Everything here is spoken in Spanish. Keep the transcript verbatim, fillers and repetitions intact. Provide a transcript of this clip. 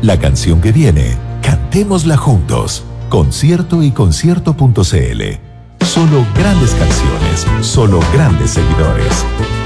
La canción que viene, cantémosla juntos. Concierto y concierto punto c l. Solo grandes canciones, solo grandes seguidores.